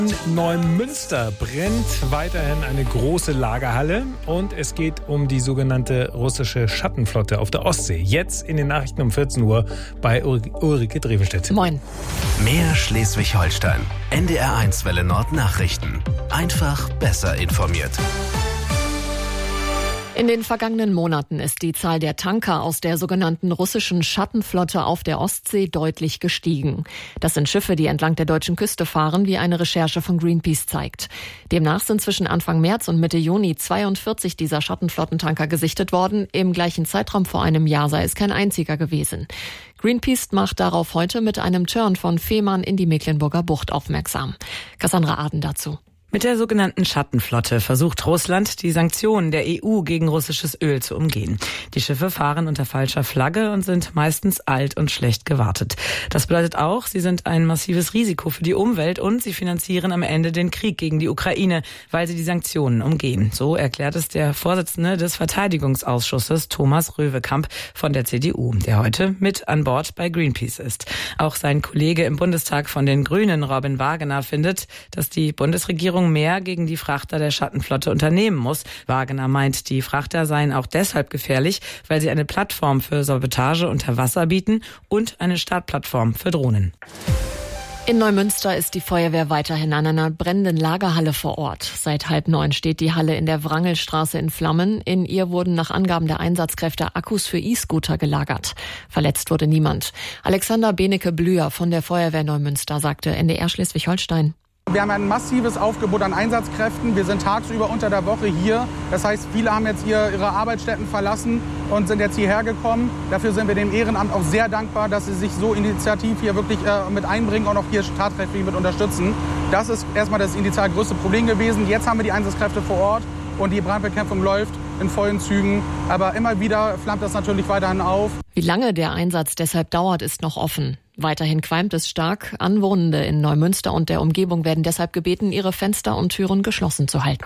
In Neumünster brennt weiterhin eine große Lagerhalle und es geht um die sogenannte russische Schattenflotte auf der Ostsee. Jetzt in den Nachrichten um 14 Uhr bei Ulrike Drevenstedt. Moin. Mehr Schleswig-Holstein. NDR1 Welle Nord Nachrichten. Einfach besser informiert. In den vergangenen Monaten ist die Zahl der Tanker aus der sogenannten russischen Schattenflotte auf der Ostsee deutlich gestiegen. Das sind Schiffe, die entlang der deutschen Küste fahren, wie eine Recherche von Greenpeace zeigt. Demnach sind zwischen Anfang März und Mitte Juni 42 dieser Schattenflottentanker gesichtet worden. Im gleichen Zeitraum vor einem Jahr sei es kein einziger gewesen. Greenpeace macht darauf heute mit einem Turn von Fehmarn in die Mecklenburger Bucht aufmerksam. Cassandra Aden dazu. Mit der sogenannten Schattenflotte versucht Russland, die Sanktionen der EU gegen russisches Öl zu umgehen. Die Schiffe fahren unter falscher Flagge und sind meistens alt und schlecht gewartet. Das bedeutet auch, sie sind ein massives Risiko für die Umwelt und sie finanzieren am Ende den Krieg gegen die Ukraine, weil sie die Sanktionen umgehen. So erklärt es der Vorsitzende des Verteidigungsausschusses, Thomas Röwekamp von der CDU, der heute mit an Bord bei Greenpeace ist. Auch sein Kollege im Bundestag von den Grünen, Robin Wagener, findet, dass die Bundesregierung mehr gegen die Frachter der Schattenflotte unternehmen muss. Wagener meint, die Frachter seien auch deshalb gefährlich, weil sie eine Plattform für Sabotage unter Wasser bieten und eine Startplattform für Drohnen. In Neumünster ist die Feuerwehr weiterhin an einer brennenden Lagerhalle vor Ort. Seit 8:30 steht die Halle in der Wrangelstraße in Flammen. In ihr wurden nach Angaben der Einsatzkräfte Akkus für E-Scooter gelagert. Verletzt wurde niemand. Alexander Benecke-Blüher von der Feuerwehr Neumünster sagte NDR Schleswig-Holstein. Wir haben ein massives Aufgebot an Einsatzkräften. Wir sind tagsüber unter der Woche hier. Das heißt, viele haben jetzt hier ihre Arbeitsstätten verlassen und sind jetzt hierher gekommen. Dafür sind wir dem Ehrenamt auch sehr dankbar, dass sie sich so initiativ hier wirklich mit einbringen und auch hier tatkräftig mit unterstützen. Das ist erstmal das initial größte Problem gewesen. Jetzt haben wir die Einsatzkräfte vor Ort und die Brandbekämpfung läuft in vollen Zügen. Aber immer wieder flammt das natürlich weiterhin auf. Wie lange der Einsatz deshalb dauert, ist noch offen. Weiterhin qualmt es stark. Anwohnende in Neumünster und der Umgebung werden deshalb gebeten, ihre Fenster und Türen geschlossen zu halten.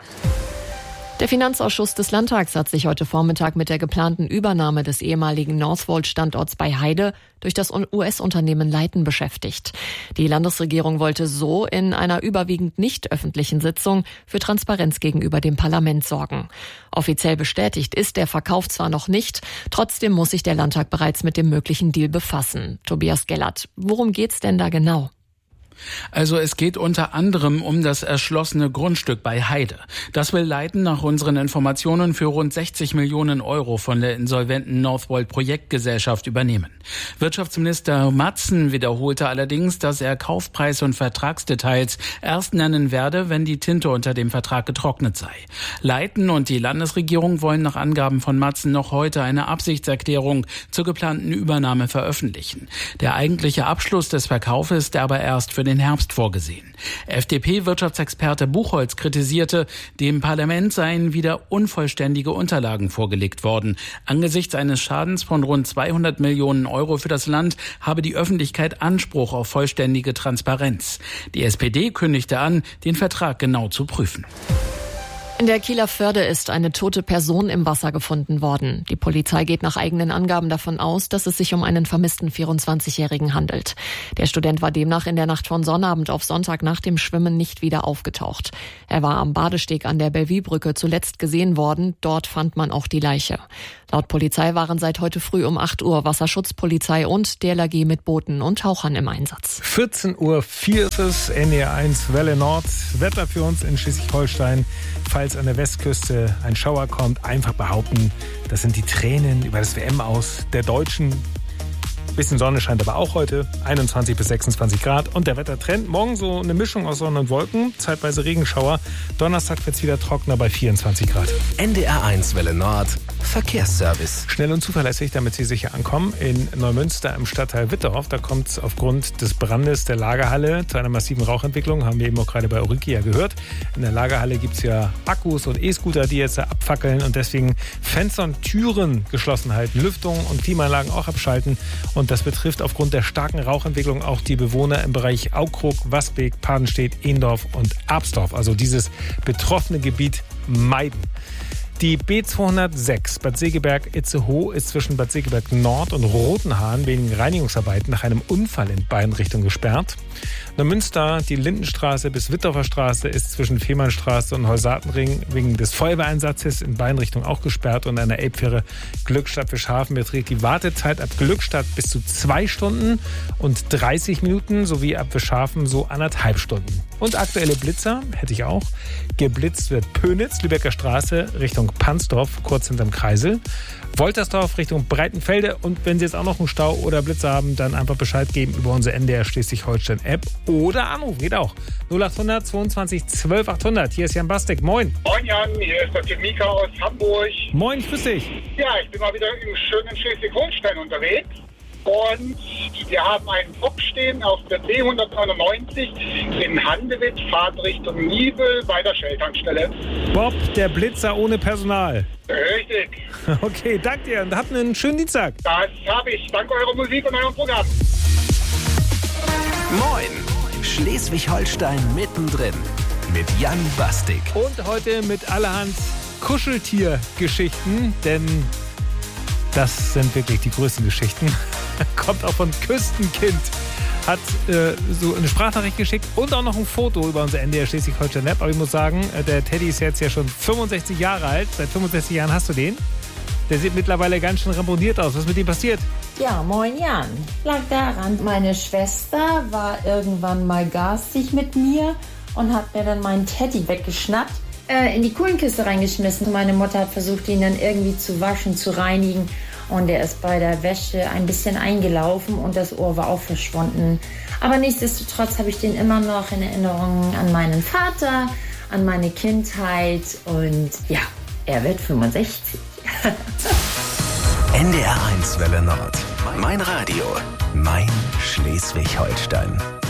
Der Finanzausschuss des Landtags hat sich heute Vormittag mit der geplanten Übernahme des ehemaligen Northvolt-Standorts bei Heide durch das US-Unternehmen Leighton beschäftigt. Die Landesregierung wollte so in einer überwiegend nicht öffentlichen Sitzung für Transparenz gegenüber dem Parlament sorgen. Offiziell bestätigt ist der Verkauf zwar noch nicht, trotzdem muss sich der Landtag bereits mit dem möglichen Deal befassen. Tobias Gellert, worum geht's denn da genau? Also es geht unter anderem um das erschlossene Grundstück bei Heide. Das will Leighton nach unseren Informationen für rund 60 Millionen Euro von der insolventen Northvolt Projektgesellschaft übernehmen. Wirtschaftsminister Matzen wiederholte allerdings, dass er Kaufpreis und Vertragsdetails erst nennen werde, wenn die Tinte unter dem Vertrag getrocknet sei. Leighton und die Landesregierung wollen nach Angaben von Matzen noch heute eine Absichtserklärung zur geplanten Übernahme veröffentlichen. Der eigentliche Abschluss des Verkaufes ist aber erst für den Herbst vorgesehen. FDP-Wirtschaftsexperte Buchholz kritisierte, dem Parlament seien wieder unvollständige Unterlagen vorgelegt worden. Angesichts eines Schadens von rund 200 Millionen Euro für das Land habe die Öffentlichkeit Anspruch auf vollständige Transparenz. Die SPD kündigte an, den Vertrag genau zu prüfen. In der Kieler Förde ist eine tote Person im Wasser gefunden worden. Die Polizei geht nach eigenen Angaben davon aus, dass es sich um einen vermissten 24-Jährigen handelt. Der Student war demnach in der Nacht von Sonnabend auf Sonntag nach dem Schwimmen nicht wieder aufgetaucht. Er war am Badesteg an der Bellevue-Brücke zuletzt gesehen worden. Dort fand man auch die Leiche. Laut Polizei waren seit heute früh um 8 Uhr Wasserschutzpolizei und DLRG mit Booten und Tauchern im Einsatz. 14:04 Uhr ist es, NDR1 Welle Nord. Wetter für uns in Schleswig-Holstein. Falls an der Westküste ein Schauer kommt, einfach behaupten, das sind die Tränen über das WM-Aus der Deutschen. Bisschen Sonne scheint aber auch heute, 21 bis 26 Grad. Und der Wettertrend, morgen so eine Mischung aus Sonne und Wolken, zeitweise Regenschauer. Donnerstag wird es wieder trockener bei 24 Grad. NDR1 Welle Nord, Verkehrsservice. Schnell und zuverlässig, damit Sie sicher ankommen. In Neumünster im Stadtteil Wittorf, da kommt es aufgrund des Brandes der Lagerhalle zu einer massiven Rauchentwicklung. Haben wir eben auch gerade bei Ulrike ja gehört. In der Lagerhalle gibt es ja Akkus und E-Scooter, die jetzt abfackeln und deswegen Fenster und Türen geschlossen halten, Lüftung und Klimaanlagen auch abschalten. Und das betrifft aufgrund der starken Rauchentwicklung auch die Bewohner im Bereich Aukrug, Wasbeek, Padenstedt, Ehendorf und Absdorf. Also dieses betroffene Gebiet meiden. Die B206 Bad Segeberg-Itzehoe ist zwischen Bad Segeberg Nord und Rotenhahn wegen Reinigungsarbeiten nach einem Unfall in beiden Richtungen gesperrt. Neumünster, die Lindenstraße bis Wittorfer Straße ist zwischen Fehmarnstraße und Heusatenring wegen des Feuerwehreinsatzes in beiden Richtungen auch gesperrt und an der Elbfähre Glückstadt-Fischhafen beträgt die Wartezeit ab Glückstadt bis zu 2 Stunden und 30 Minuten sowie ab Fischhafen so 1,5 Stunden. Und aktuelle Blitzer hätte ich auch. Geblitzt wird Pönitz, Lübecker Straße Richtung Pansdorf, kurz hinterm Kreisel. Woltersdorf Richtung Breitenfelde. Und wenn Sie jetzt auch noch einen Stau oder Blitzer haben, dann einfach Bescheid geben über unsere NDR Schleswig-Holstein-App oder anrufen, geht auch. 0800 22 12 800. Hier ist Jan Bastek. Moin. Moin Jan, hier ist der Tim Mika aus Hamburg. Moin, grüß dich. Ja, ich bin mal wieder im schönen Schleswig-Holstein unterwegs. Und wir haben einen Bock stehen auf der B199 in Handewitt, Fahrtrichtung Nibel bei der Shell-Tankstelle. Bob, der Blitzer ohne Personal. Richtig. Okay, danke dir und habt einen schönen Dienstag. Das habe ich. Danke eurer Musik und eurem Programm. Moin, Schleswig-Holstein mittendrin mit Jan Bastek. Und heute mit allerhand Kuscheltier-Geschichten, denn das sind wirklich die größten Geschichten. Kommt auch von Küstenkind. Hat so eine Sprachnachricht geschickt und auch noch ein Foto über unser NDR Schleswig-Holstein-App. Aber ich muss sagen, der Teddy ist jetzt ja schon 65 Jahre alt. Seit 65 Jahren hast du den. Der sieht mittlerweile ganz schön ramponiert aus. Was ist mit ihm passiert? Ja, moin Jan. Lag daran, meine Schwester war irgendwann mal garstig mit mir und hat mir dann meinen Teddy weggeschnappt, in die Kohlenkiste reingeschmissen. Meine Mutter hat versucht, ihn dann irgendwie zu waschen, zu reinigen. Und er ist bei der Wäsche ein bisschen eingelaufen und das Ohr war auch verschwunden. Aber nichtsdestotrotz habe ich den immer noch in Erinnerung an meinen Vater, an meine Kindheit. Und ja, er wird 65. NDR 1 Welle Nord. Mein Radio. Mein Schleswig-Holstein.